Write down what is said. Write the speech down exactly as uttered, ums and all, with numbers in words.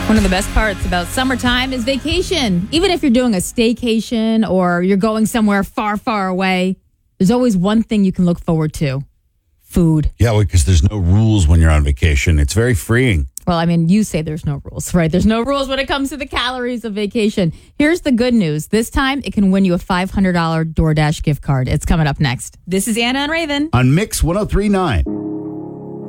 One of the best parts about summertime is vacation. Even if you're doing a staycation or you're going somewhere far, far away, there's always one thing you can look forward to. Food. Yeah, because there's no rules when you're on vacation. It's very freeing. Well, I mean, you say there's no rules, right? There's no rules when it comes to the calories of vacation. Here's the good news. This time, it can win you a five hundred dollars DoorDash gift card. It's coming up next. This is Anna and Raven. On Mix one oh three point nine.